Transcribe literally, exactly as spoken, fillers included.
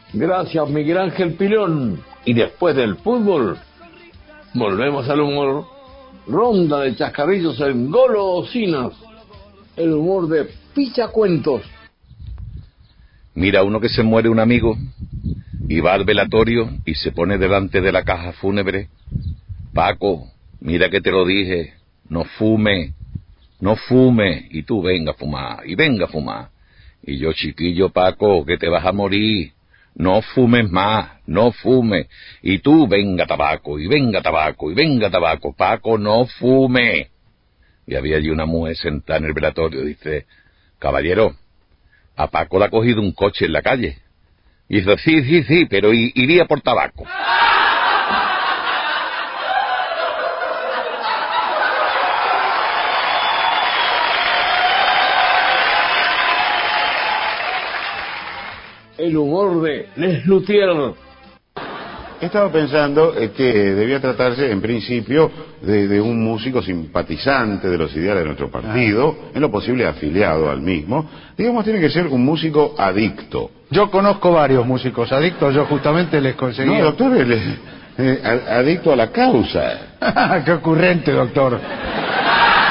Gracias, Miguel Ángel Pilón. Y después del fútbol, volvemos al humor. Ronda de chascarrillos en golosinas. El humor de Pichacuentos. Mira uno que se muere un amigo y va al velatorio y se pone delante de la caja fúnebre. Paco, mira que te lo dije, no fume, no fume, y tú venga a fumar, y venga a fumar. Y yo, chiquillo Paco, que te vas a morir, no fumes más, no fume, y tú venga tabaco, y venga tabaco, y venga tabaco, Paco, no fume. Y había allí una mujer sentada en el velatorio, dice, caballero, a Paco le ha cogido un coche en la calle. Y dice, sí, sí, sí, pero iría por tabaco. El humor de Les Luthier. Estaba pensando eh, que debía tratarse, en principio, de, de un músico simpatizante de los ideales de nuestro partido, en lo posible afiliado al mismo. Digamos, tiene que ser un músico adicto. Yo conozco varios músicos adictos, yo justamente les conseguí... No, doctor, él es, eh, adicto a la causa. ¡Qué ocurrente, doctor!